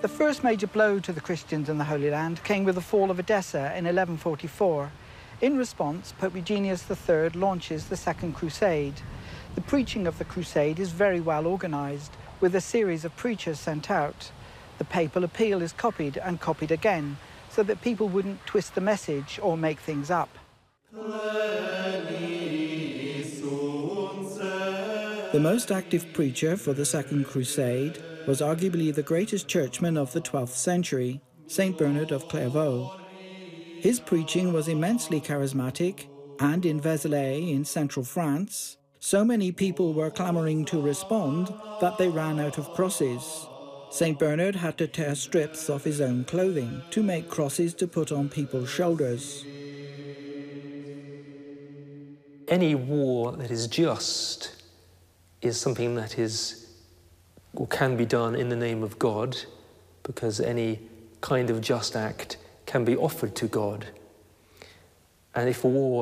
The first major blow to the Christians in the Holy Land came with the fall of Edessa in 1144. In response, Pope Eugenius III launches the Second Crusade. The preaching of the crusade is very well organised, with a series of preachers sent out. The papal appeal is copied and copied again, so that people wouldn't twist the message or make things up. The most active preacher for the Second Crusade was arguably the greatest churchman of the 12th century, Saint Bernard of Clairvaux. His preaching was immensely charismatic, and in Vézelay in central France, so many people were clamouring to respond that they ran out of crosses. Saint Bernard had to tear strips off his own clothing to make crosses to put on people's shoulders. Any war that is just is something that is or can be done in the name of God, because any kind of just act can be offered to God. And if a war